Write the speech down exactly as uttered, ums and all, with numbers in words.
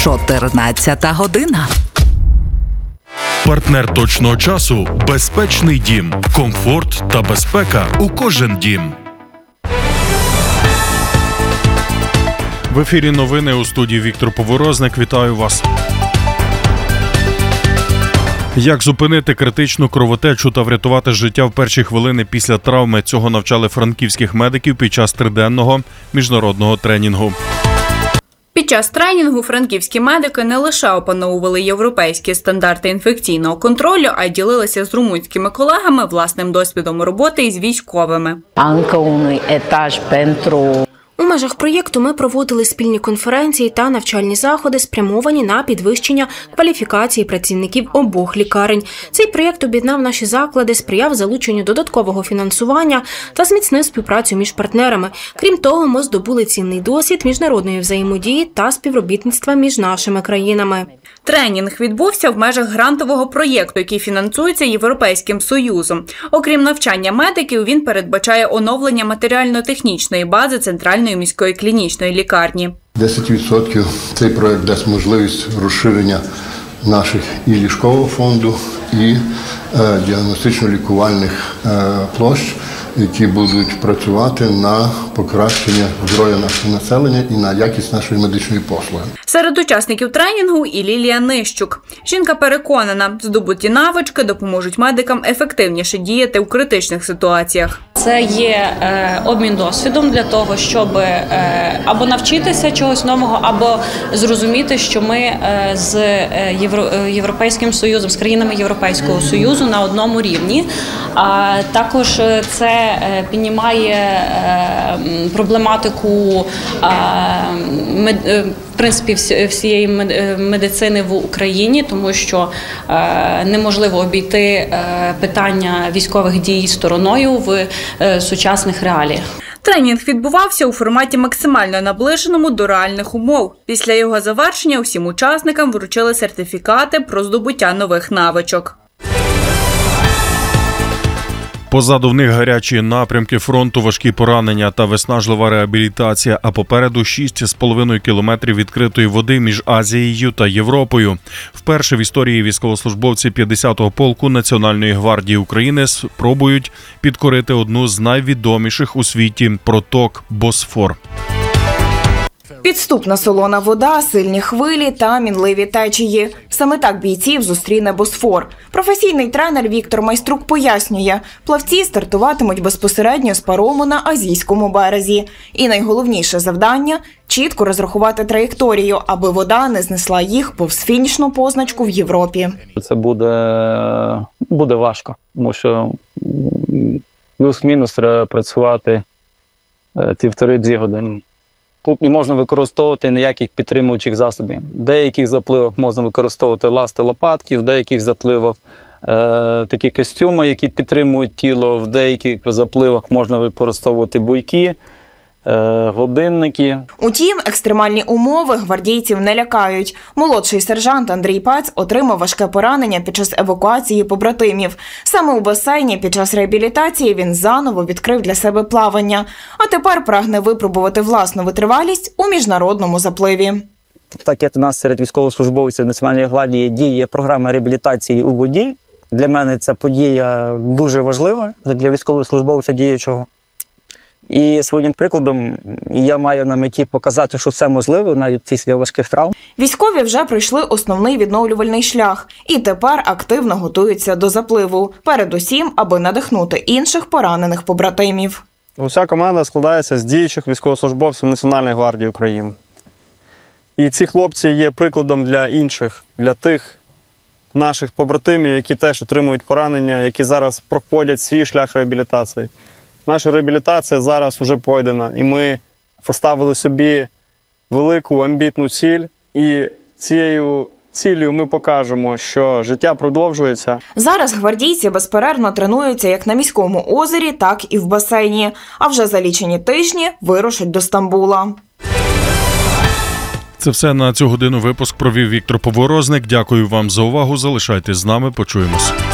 чотирнадцята година. Партнер точного часу – безпечний дім. Комфорт та безпека у кожен дім. В ефірі новини, у студії Віктор Поворозник. Вітаю вас. Як зупинити критичну кровотечу та врятувати життя в перші хвилини після травми? Цього навчали франківських медиків під час триденного міжнародного тренінгу. Під час тренінгу франківські медики не лише опановували європейські стандарти інфекційного контролю, а й ділилися з румунськими колегами власним досвідом роботи із військовими. У межах проєкту ми проводили спільні конференції та навчальні заходи, спрямовані на підвищення кваліфікації працівників обох лікарень. Цей проєкт об'єднав наші заклади, сприяв залученню додаткового фінансування та зміцнив співпрацю між партнерами. Крім того, ми здобули цінний досвід міжнародної взаємодії та співробітництва між нашими країнами. Тренінг відбувся в межах грантового проєкту, який фінансується Європейським Союзом. Окрім навчання медиків, він передбачає оновлення матеріально-технічної бази Центральної міської клінічної лікарні. десять відсотків цей проєкт дасть можливість розширення наших і ліжкового фонду, і е, діагностично-лікувальних е, площ, які будуть працювати на покращення здоров'я нашого населення і на якість нашої медичної послуги. Серед учасників тренінгу і Лілія Нищук. Жінка переконана, здобуті навички допоможуть медикам ефективніше діяти у критичних ситуаціях. Це є е, обмін досвідом для того, щоб е, або навчитися чогось нового, або зрозуміти, що ми е, з е, Євро, Європейським Союзом, з країнами Європейського Союзу на одному рівні. А також це е, піднімає е, проблематику е, мед, е, в принципі, всієї медицини в Україні, тому що е, неможливо обійти е, питання військових дій стороною в е, сучасних реаліях. Тренінг відбувався у форматі максимально наближеному до реальних умов. Після його завершення усім учасникам вручили сертифікати про здобуття нових навичок. Позаду в них гарячі напрямки фронту, важкі поранення та виснажлива реабілітація, а попереду шість з половиною кілометрів відкритої води між Азією та Європою. Вперше в історії військовослужбовці п'ятдесятого полку Національної гвардії України спробують підкорити одну з найвідоміших у світі – проток Босфор. Підступна солона вода, сильні хвилі та мінливі течії. Саме так бійців зустріне Босфор. Професійний тренер Віктор Майструк пояснює, плавці стартуватимуть безпосередньо з парому на азійському березі. І найголовніше завдання – чітко розрахувати траєкторію, аби вода не знесла їх повз фінішну позначку в Європі. Це буде, буде важко, тому що плюс-мінус треба працювати півтори-дві години. Тут не можна використовувати ніяких підтримуючих засобів. В деяких запливах можна використовувати ласти лопатки, в деяких запливах е, такі костюми, які підтримують тіло, в деяких запливах можна використовувати буйки, е, годинники. Утім, екстремальні умови гвардійців не лякають. Молодший сержант Андрій Паць отримав важке поранення під час евакуації побратимів. Саме у басейні під час реабілітації він заново відкрив для себе плавання. А тепер прагне випробувати власну витривалість у міжнародному запливі. Так як у нас серед військовослужбовців Національної гвардії діє програма реабілітації у воді, для мене ця подія дуже важлива, для військовослужбовця діючого. І своїм прикладом я маю на меті показати, що все можливо, навіть після важких травм. Військові вже пройшли основний відновлювальний шлях і тепер активно готуються до запливу. Передусім, аби надихнути інших поранених побратимів. Уся команда складається з діючих військовослужбовців Національної гвардії України. І ці хлопці є прикладом для інших, для тих наших побратимів, які теж отримують поранення, які зараз проходять свій шлях реабілітації. Наша реабілітація зараз вже пройдена, і ми поставили собі велику амбітну ціль, і цією цілею ми покажемо, що життя продовжується. Зараз гвардійці безперервно тренуються як на міському озері, так і в басейні, а вже за лічені тижні вирушать до Стамбула. Це все на цю годину. Випуск провів Віктор Поворозник. Дякую вам за увагу. Залишайтесь з нами. Почуємось.